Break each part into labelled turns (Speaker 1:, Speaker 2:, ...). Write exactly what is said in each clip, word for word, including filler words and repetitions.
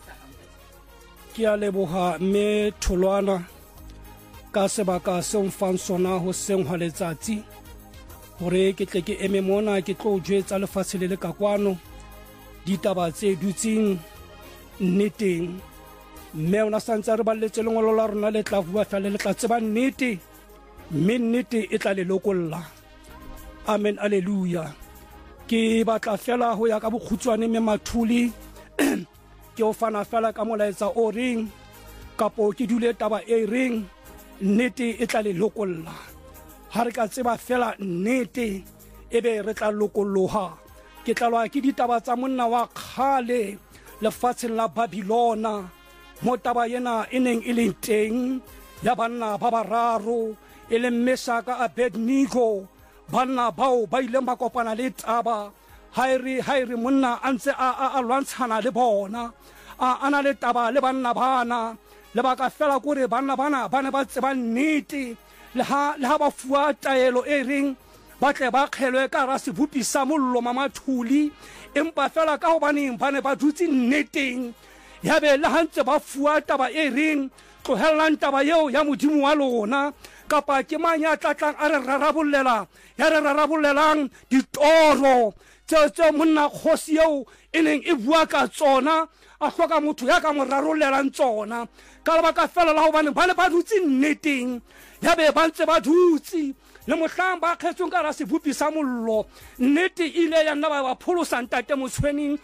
Speaker 1: Ke a leboha mme Tholwana ka sebaka se mfang sona ho seng hwa letsatsi hore ke tle ke eme mona ke tlo jwetsa lefatshe le le ka kwano ditaba tse dutseng nneteng. Mme ona santse re balletse lengolo la rona le tla bua fela le tla tseba nnete, mme nnete e tla le lokolla. Amen, alleluia. Ke batla fela ho ya ka bokhutswane mme Mathuli ke o fana fela ka molaetsa o reng kapo ke dule taba e reng nnete e tla le lokolla. Ha re ka tseba fela nnete ebe re tla lokolloha. Ke tlalwa ke ditaba tsa monna wa kgale lefatsheng la Babilona mo taba yena e neng e leng teng ya banna ba bararo e leng Meshaka, Abednego, banna bao ba ileng ba kopana le taba hairi hairi monna a ntse a lwantshana le bona a ana le taba le banna bana le baka fela kore banna bana ba ne ba tseba nnete le ha le ha ba fuwa taelo e reng ba tle ba kgelwe ka ra sebupi sa mollo Mathuli, empa fela ka hobaneng ba ne ba dutse nneteng yabe le ha ntse ba fuwa taba e reng tlohellang taba eo ya modimo wa lona kapa ke manya tlatlang a re rarabollela ya re rarabollelang ditoro tse monna kgosi eo e neng e bua ka tsona a hloka motho ya ka mo rarollelang tsona ka lebaka fela la hobane ba ne ba dutse nneteng yabe ba ntse ba dutse le mohlang ba kgetsong ka ra sebupi sa mollo. Nnete ile ya nna ba ba pholosa ntate Motshweni.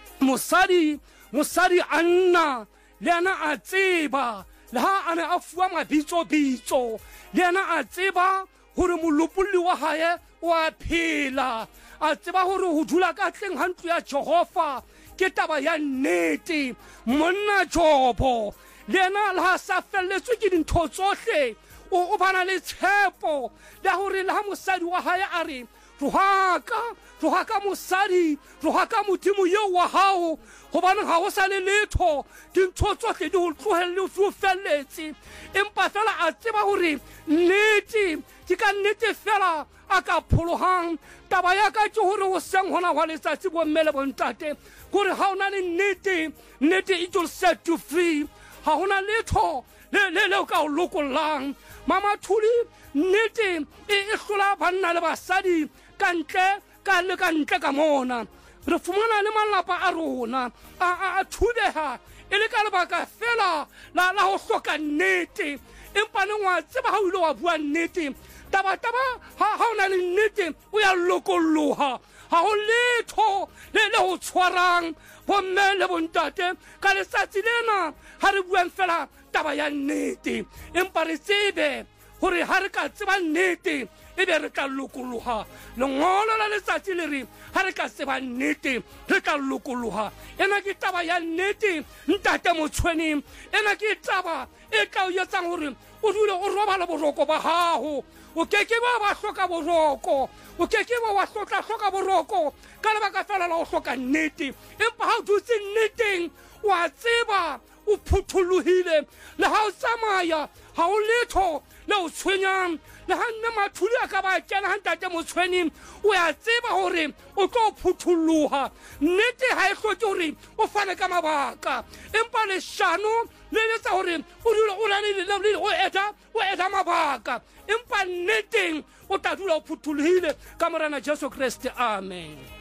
Speaker 1: mosadi mosadi a nna le ana a tseba le ha a ne a fuwa mabitso bitso le ana a tseba hore molopolli wa hae o a phela a tseba hore ho dula ka tleng ha ntlo ya Jehova ke taba ya nnete. Monna Jobo le ana le ha sa felletswe ke dintho tsohle o bana le tshepo le hore le ha mosadi wa hae a re rohaka rohaka mosadi rohaka modimo eo wa hao hobane ha o sa le letho dintho tsohle di ho tlohelle o felletse, empa fela a tseba hore nnete ke ka nnete fela a ka pholohang. Taba ya ka ke hore o seng hona hwa letsatsi bo mme le bontate hore ha ona le nnete nnete it will set you free. Ha hona letho le le le ka o lokollang. Mama Thuli nnete e hlola banna le basadi kantle ka le kantle ka mona re fumana le malapa a rona a a thubeha e le ka lebaka fela la la ho hloka nnete, empa ne wa tseba ha o ile wa bua nnete taba taba ha ha ona le nnete o ya lokolloha. Ha ho letho le le ho tshwarang bo mme le bontate ka letsatsi lena ha re buang fela taba ya nnete, empa re tsebe hore ha re ka tseba nnete ebe re tla lokolloha. Lengolo la letsatsi le re ha re ka tseba nnete re tla lokolloha. Ena ke taba ya nnete ntate Motshweni, ena ke taba e tla o etsang hore o dule o robala boroko ba hao. O keke ba ba hloka boroko, o keke ba wa hloka hloka boroko ka lebaka fela la ho hloka nnete, empa ha o dutse nneteng wa tseba o phuthulohile le ha o tsamaya ha o letho le o tshwenyang. Le ha nne Mathuli a ka ba kena ha ntate Motshweni o ya tseba hore o tlo phuthulloha. Nnete ha e hloke hore o fane ka mabaka, empa leshano le letsa hore o dule o le o eta o eta mabaka, empa nneteng o tla dula o phuthulohile ka morena Jesu Kriste. Amen.